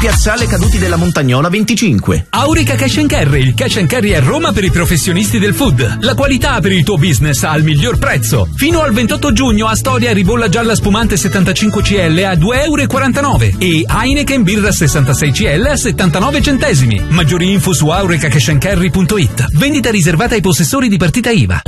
Piazzale Caduti della Montagnola 25. Aurica Cash & Carry, il cash and carry a Roma per i professionisti del food. La qualità per il tuo business al miglior prezzo. Fino al 28 giugno a Storia ribolla gialla spumante 75 CL a 2,49 euro e Heineken birra 66 CL a 79 centesimi. Maggiori info su auricacashandcarry.it. Vendita riservata ai possessori di partita IVA.